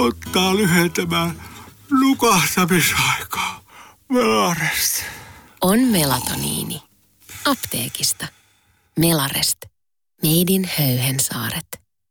auttaa lyhentämään nukahtamisaikaa. Melarest. On melatoniini. Apteekista. Melarest. Made in Höyhensaaret.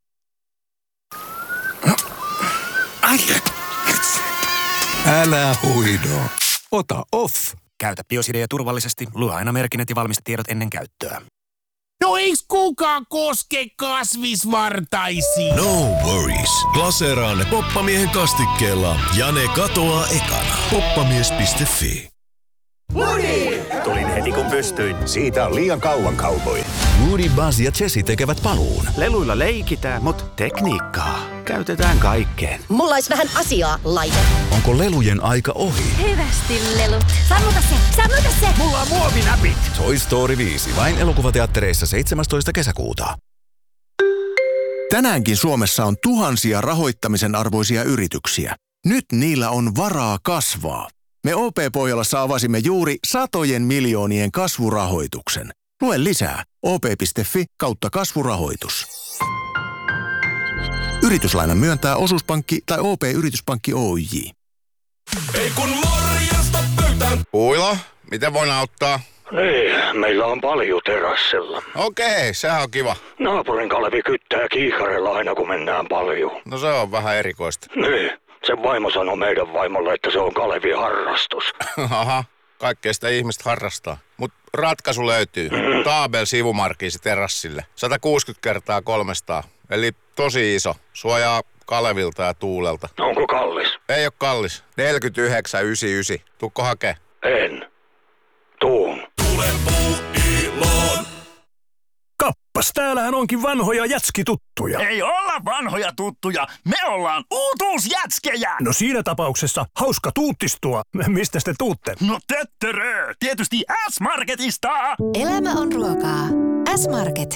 Älä huido. Ota off. Käytä Biosidea turvallisesti. Lue aina merkinnät ja valmistetiedot ennen käyttöä. No eiks kukaan koske kasvisvartaisiin? No worries. Glaseeraa ne Poppamiehen kastikkeella ja ne katoaa ekana. Poppamies.fi. Tulin heti kun pystyin. Siitä on liian kauan cowboy. Woody, Buzz ja Jessie tekevät paluun. Leluilla leikitään, mutta tekniikkaa käytetään kaikkeen. Mulla olisi vähän asiaa, laite. Onko lelujen aika ohi? Hyvästi, lelut. Sammuta se! Mulla on muovinäpit. Toy Story 5. Vain elokuvateattereissa 17. kesäkuuta. Tänäänkin Suomessa on tuhansia rahoittamisen arvoisia yrityksiä. Nyt niillä on varaa kasvaa. Me OP-Pohjolassa avasimme juuri satojen miljoonien kasvurahoituksen. Lue lisää op.fi/kasvurahoitus. Yrityslainan myöntää Osuuspankki tai OP-yrityspankki Oyj. Ei kun morjesta pöytään. Uilo, miten voin auttaa? Niin, meillä on paljon terassilla. Okei, sehän on kiva. Naapurin Kalevi kyttää kiikarella aina kun mennään paljon. No se on vähän erikoista. Niin, sen vaimo sanoi meidän vaimolle, että se on Kalevin harrastus. Aha, kaikkea sitä ihmistä harrastaa. Mut ratkaisu löytyy. Taabel sivumarkiisi terassille. 160x300. Eli tosi iso. Suojaa Kalevilta ja tuulelta. Onko kallis? Ei oo kallis. 49,99. Tuukko hakee? En. Tuun. Tule Puuiloon. Kappas, täällähän onkin vanhoja jätskituttuja. Ei olla vanhoja tuttuja. Me ollaan uutuusjätskejä. No siinä tapauksessa hauska tuuttistua. Mistä te tuutte? No töttörö. Tietysti S-Marketista. Elämä on ruokaa. S-Market.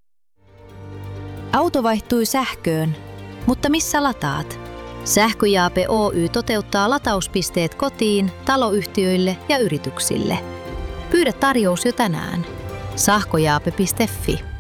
Auto vaihtui sähköön, mutta missä lataat? Sähköjaape Oy toteuttaa latauspisteet kotiin, taloyhtiöille ja yrityksille. Pyydä tarjous jo tänään. Sähköjaape.fi